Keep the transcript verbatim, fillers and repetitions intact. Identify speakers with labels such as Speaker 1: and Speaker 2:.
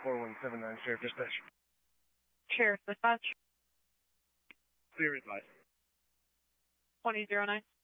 Speaker 1: four one seven nine, Sheriff Dispatch.
Speaker 2: Sheriff Dispatch.
Speaker 1: Clear advice.
Speaker 2: twenty oh nine.